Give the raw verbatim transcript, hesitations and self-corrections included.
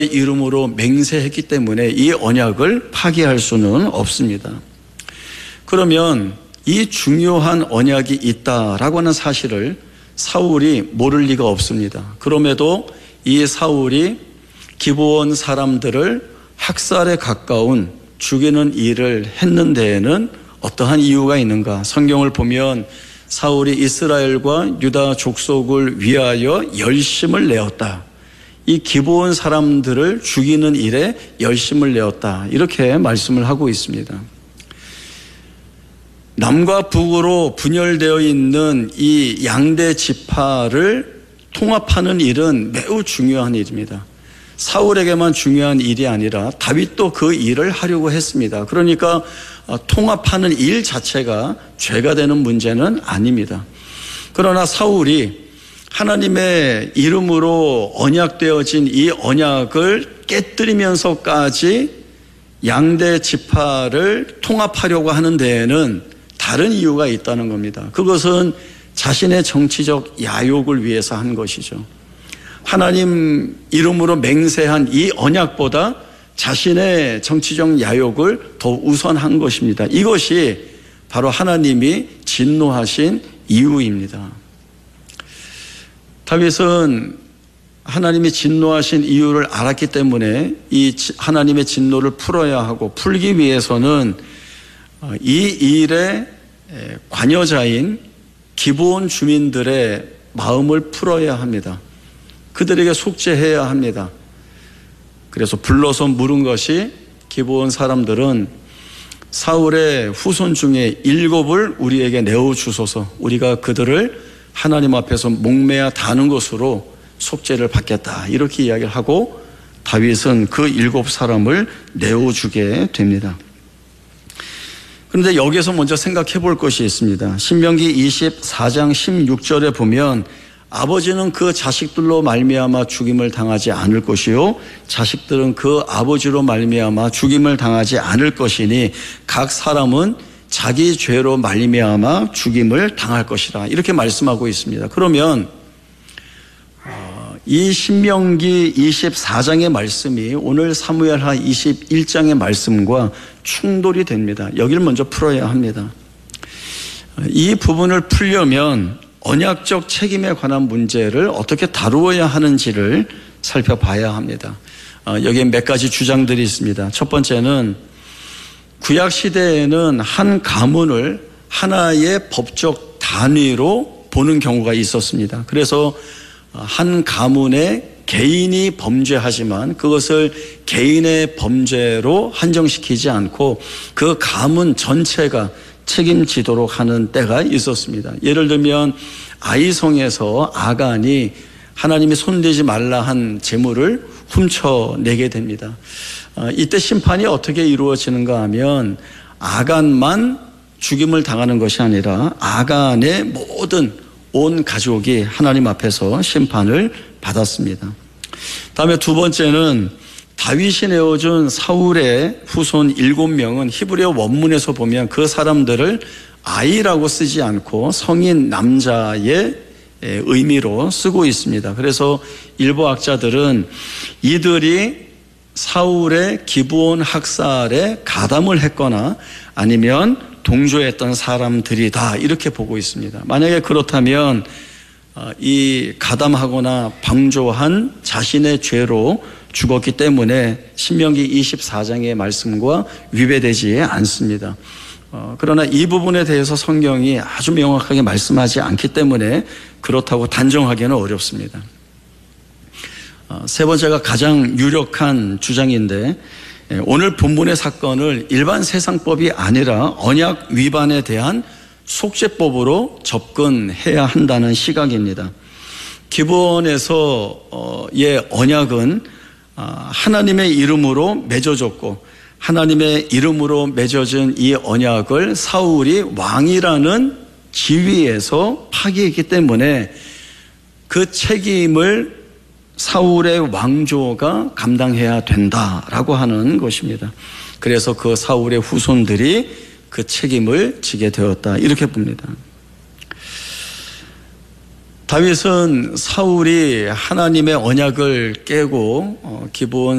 이름으로 맹세했기 때문에 이 언약을 파기할 수는 없습니다. 그러면 이 중요한 언약이 있다라고 하는 사실을 사울이 모를 리가 없습니다. 그럼에도 이 사울이 기브온 사람들을 학살에 가까운 죽이는 일을 했는 데에는 어떠한 이유가 있는가? 성경을 보면 사울이 이스라엘과 유다 족속을 위하여 열심을 내었다. 이 기브온 사람들을 죽이는 일에 열심을 내었다. 이렇게 말씀을 하고 있습니다. 남과 북으로 분열되어 있는 이 양대 지파를 통합하는 일은 매우 중요한 일입니다. 사울에게만 중요한 일이 아니라 다윗도 그 일을 하려고 했습니다. 그러니까 통합하는 일 자체가 죄가 되는 문제는 아닙니다. 그러나 사울이 하나님의 이름으로 언약되어진 이 언약을 깨뜨리면서까지 양대 지파를 통합하려고 하는 데에는 다른 이유가 있다는 겁니다. 그것은 자신의 정치적 야욕을 위해서 한 것이죠. 하나님 이름으로 맹세한 이 언약보다 자신의 정치적 야욕을 더 우선한 것입니다. 이것이 바로 하나님이 진노하신 이유입니다. 다윗은 하나님이 진노하신 이유를 알았기 때문에 이 하나님의 진노를 풀어야 하고, 풀기 위해서는 이 일에 관여자인 기브온 주민들의 마음을 풀어야 합니다. 그들에게 속죄해야 합니다. 그래서 불러서 물은 것이, 기브온 사람들은 사울의 후손 중에 일곱을 우리에게 내어주소서, 우리가 그들을 하나님 앞에서 목매야 다는 것으로 속죄를 받겠다, 이렇게 이야기를 하고 다윗은 그 일곱 사람을 내어주게 됩니다. 그런데 여기서 먼저 생각해 볼 것이 있습니다. 신명기 이십사 장 십육 절에 보면 아버지는 그 자식들로 말미암아 죽임을 당하지 않을 것이요 자식들은 그 아버지로 말미암아 죽임을 당하지 않을 것이니 각 사람은 자기 죄로 말미암아 죽임을 당할 것이라, 이렇게 말씀하고 있습니다. 그러면 이 신명기 이십사 장의 말씀이 오늘 사무엘하 이십일 장의 말씀과 충돌이 됩니다. 여기를 먼저 풀어야 합니다. 이 부분을 풀려면 언약적 책임에 관한 문제를 어떻게 다루어야 하는지를 살펴봐야 합니다. 여기에 몇 가지 주장들이 있습니다. 첫 번째는 구약 시대에는 한 가문을 하나의 법적 단위로 보는 경우가 있었습니다. 그래서 한 가문의 개인이 범죄하지만 그것을 개인의 범죄로 한정시키지 않고 그 가문 전체가 책임지도록 하는 때가 있었습니다. 예를 들면 아이성에서 아간이 하나님이 손대지 말라 한 재물을 훔쳐내게 됩니다. 이때 심판이 어떻게 이루어지는가 하면 아간만 죽임을 당하는 것이 아니라 아간의 모든 온 가족이 하나님 앞에서 심판을 받았습니다. 다음에 두 번째는 다윗이 내어준 사울의 후손 일곱 명은 히브리어 원문에서 보면 그 사람들을 아이라고 쓰지 않고 성인 남자의 의미로 쓰고 있습니다. 그래서 일부 학자들은 이들이 사울의 기브온 학살에 가담을 했거나 아니면 동조했던 사람들이다, 이렇게 보고 있습니다. 만약에 그렇다면 이 가담하거나 방조한 자신의 죄로 죽었기 때문에 신명기 이십사 장의 말씀과 위배되지 않습니다. 그러나 이 부분에 대해서 성경이 아주 명확하게 말씀하지 않기 때문에 그렇다고 단정하기는 어렵습니다. 세 번째가 가장 유력한 주장인데, 오늘 본문의 사건을 일반 세상법이 아니라 언약 위반에 대한 속죄법으로 접근해야 한다는 시각입니다. 기브온에서의 언약은 하나님의 이름으로 맺어졌고, 하나님의 이름으로 맺어진 이 언약을 사울이 왕이라는 지위에서 파기했기 때문에 그 책임을 사울의 왕조가 감당해야 된다라고 하는 것입니다. 그래서 그 사울의 후손들이 그 책임을 지게 되었다, 이렇게 봅니다. 다윗은 사울이 하나님의 언약을 깨고 어, 기브온